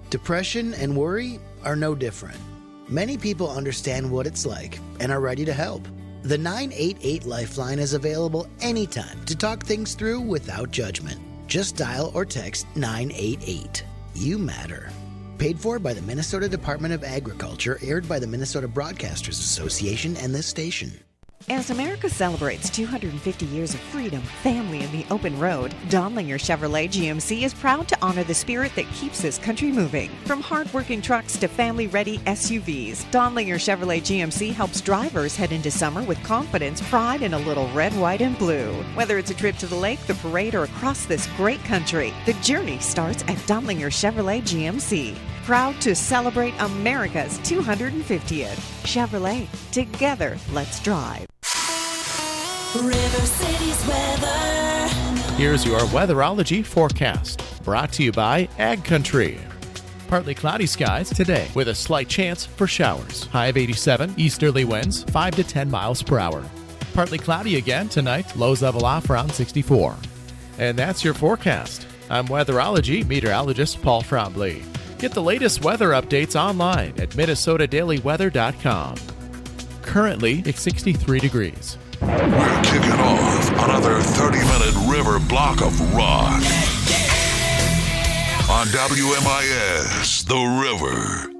Depression and worry are no different. Many people understand what it's like and are ready to help. The 988 Lifeline is available anytime to talk things through without judgment. Just dial or text 988. You matter. Paid for by the Minnesota Department of Agriculture, aired by the Minnesota Broadcasters Association and this station. As America celebrates 250 years of freedom, family, and the open road, Donlinger Chevrolet GMC is proud to honor the spirit that keeps this country moving. From hard-working trucks to family-ready SUVs, Donlinger Chevrolet GMC helps drivers head into summer with confidence, pride, and a little red, white, and blue. Whether it's a trip to the lake, the parade, or across this great country, the journey starts at Donlinger Chevrolet GMC. Proud to celebrate America's 250th. Chevrolet. Together, let's drive. River City's weather. Here's your weatherology forecast, brought to you by Ag Country. Partly cloudy skies today with a slight chance for showers. High of 87, easterly winds 5 to 10 miles per hour. Partly cloudy again tonight, lows level off around 64. And that's your forecast. I'm weatherology meteorologist Paul Frombley. Get the latest weather updates online at minnesotadailyweather.com. Currently, it's 63 degrees. We're kicking off another 30-minute river block of rock on WMIS, The River.